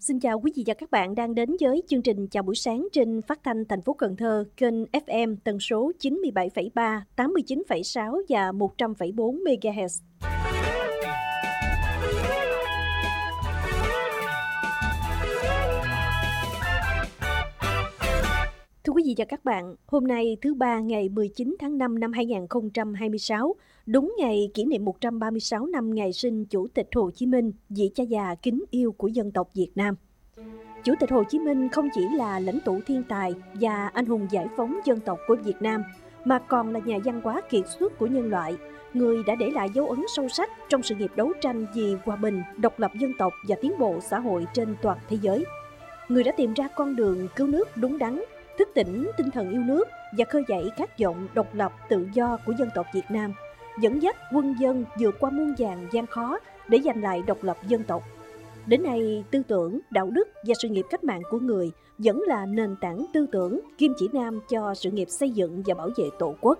Xin chào quý vị và các bạn đang đến với chương trình Chào buổi sáng trên phát thanh thành phố Cần Thơ, kênh FM tần số 97,3, 89,6 và 100,4 MHz. Thưa quý vị và các bạn, hôm nay thứ Ba ngày 19 tháng 5 năm 2026, đúng ngày kỷ niệm 136 năm ngày sinh Chủ tịch Hồ Chí Minh, vị cha già kính yêu của dân tộc Việt Nam. Chủ tịch Hồ Chí Minh không chỉ là lãnh tụ thiên tài và anh hùng giải phóng dân tộc của Việt Nam, mà còn là nhà văn hóa kiệt xuất của nhân loại, người đã để lại dấu ấn sâu sắc trong sự nghiệp đấu tranh vì hòa bình, độc lập dân tộc và tiến bộ xã hội trên toàn thế giới. Người đã tìm ra con đường cứu nước đúng đắn, thức tỉnh tinh thần yêu nước và khơi dậy khát vọng độc lập tự do của dân tộc Việt Nam, dẫn dắt quân dân vượt qua muôn vàn gian khó để giành lại độc lập dân tộc. Đến nay, tư tưởng, đạo đức và sự nghiệp cách mạng của người vẫn là nền tảng tư tưởng, kim chỉ nam cho sự nghiệp xây dựng và bảo vệ Tổ quốc.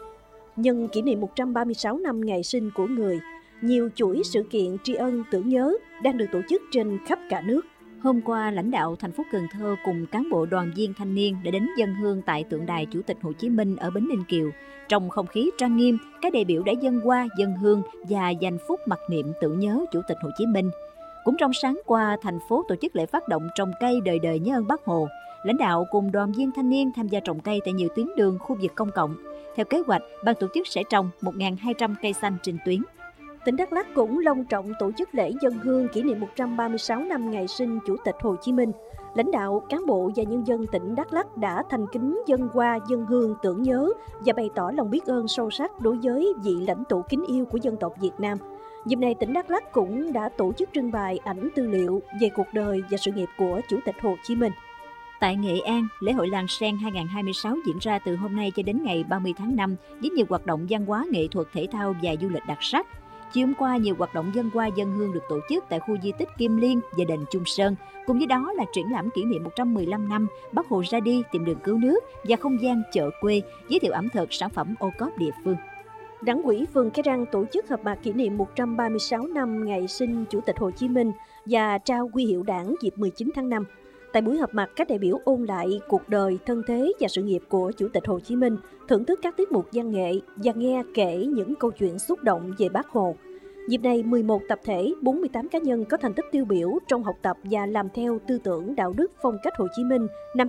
Nhân kỷ niệm 136 năm ngày sinh của người, nhiều chuỗi sự kiện tri ân tưởng nhớ đang được tổ chức trên khắp cả nước. Hôm qua, lãnh đạo thành phố Cần Thơ cùng cán bộ đoàn viên thanh niên đã đến dâng hương tại tượng đài Chủ tịch Hồ Chí Minh ở Bến Ninh Kiều. Trong không khí trang nghiêm, các đại biểu đã dâng hoa, dâng hương và dành phút mặc niệm tưởng nhớ Chủ tịch Hồ Chí Minh. Cũng trong sáng qua, thành phố tổ chức lễ phát động trồng cây đời đời nhớ ơn Bác Hồ. Lãnh đạo cùng đoàn viên thanh niên tham gia trồng cây tại nhiều tuyến đường, khu vực công cộng. Theo kế hoạch, ban tổ chức sẽ trồng 1.200 cây xanh trên tuyến. Tỉnh Đắk Lắk cũng long trọng tổ chức lễ dâng hương kỷ niệm 136 năm ngày sinh Chủ tịch Hồ Chí Minh. Lãnh đạo, cán bộ và nhân dân tỉnh Đắk Lắk đã thành kính dâng hoa, dâng hương tưởng nhớ và bày tỏ lòng biết ơn sâu sắc đối với vị lãnh tụ kính yêu của dân tộc Việt Nam. Dịp này, tỉnh Đắk Lắk cũng đã tổ chức trưng bày ảnh tư liệu về cuộc đời và sự nghiệp của Chủ tịch Hồ Chí Minh. Tại Nghệ An, lễ hội Làng Sen 2026 diễn ra từ hôm nay cho đến ngày 30 tháng 5 với nhiều hoạt động văn hóa, nghệ thuật, thể thao và du lịch đặc sắc. Chiều hôm qua, nhiều hoạt động dân hoa dân hương được tổ chức tại khu di tích Kim Liên và đền Chung Sơn. Cùng với đó là triển lãm kỷ niệm 115 năm Bác Hồ ra đi tìm đường cứu nước và không gian chợ quê, giới thiệu ẩm thực, sản phẩm ô cốp địa phương. Đảng ủy phường Cái Răng tổ chức họp mặt kỷ niệm 136 năm ngày sinh Chủ tịch Hồ Chí Minh và trao huy hiệu Đảng dịp 19 tháng 5. Tại buổi họp mặt, các đại biểu ôn lại cuộc đời, thân thế và sự nghiệp của Chủ tịch Hồ Chí Minh, thưởng thức các tiết mục văn nghệ và nghe kể những câu chuyện xúc động về Bác Hồ. Dịp này, 11 tập thể, 48 cá nhân có thành tích tiêu biểu trong học tập và làm theo tư tưởng đạo đức phong cách Hồ Chí Minh năm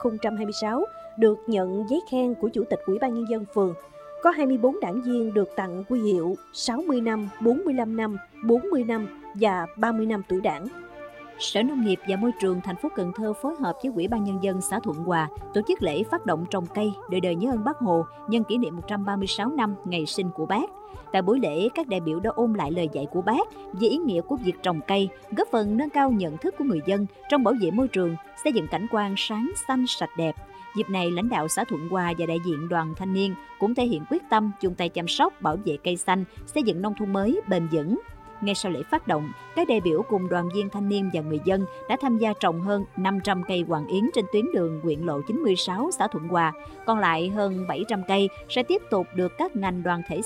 2026 được nhận giấy khen của Chủ tịch Ủy ban Nhân dân phường. Có 24 đảng viên được tặng huy hiệu 60 năm, 45 năm, 40 năm và 30 năm tuổi Đảng. Sở Nông nghiệp và Môi trường thành phố Cần Thơ phối hợp với Ủy ban Nhân dân xã Thuận Hòa tổ chức lễ phát động trồng cây đời đời nhớ ơn Bác Hồ nhân kỷ niệm 136 năm ngày sinh của Bác. Tại buổi lễ, các đại biểu đã ôn lại lời dạy của Bác về ý nghĩa của việc trồng cây, góp phần nâng cao nhận thức của người dân trong bảo vệ môi trường, xây dựng cảnh quan sáng, xanh, sạch đẹp. Dịp này, lãnh đạo xã Thuận Hòa và đại diện đoàn thanh niên cũng thể hiện quyết tâm chung tay chăm sóc, bảo vệ cây xanh, xây dựng nông thôn mới bền vững. Ngay sau lễ phát động, các đại biểu cùng đoàn viên thanh niên và người dân đã tham gia trồng hơn 500 cây hoàng yến trên tuyến đường huyện lộ 96 xã Thuận Hòa. Còn lại hơn 700 cây sẽ tiếp tục được các ngành đoàn thể